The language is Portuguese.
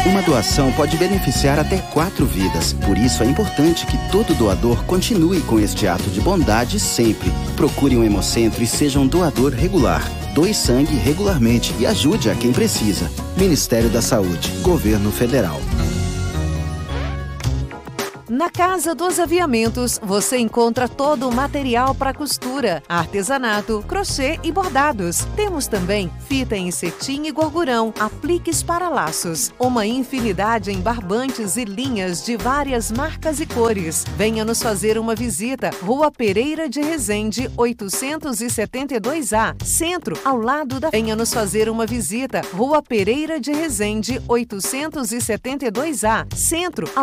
Uma doação pode beneficiar até 4 vidas. Por isso é importante que todo doador continue com este ato de bondade sempre. Procure um hemocentro e seja um doador regular. Doe sangue regularmente e ajude a quem precisa. Ministério da Saúde, Governo Federal. Na Casa dos Aviamentos, você encontra todo o material para costura, artesanato, crochê e bordados. Temos também fita em cetim e gorgurão, apliques para laços, uma infinidade em barbantes e linhas de várias marcas e cores. Venha nos fazer uma visita, Rua Pereira de Resende, 872A, Centro, ao lado da... Venha nos fazer uma visita, Rua Pereira de Resende, 872A, Centro, ao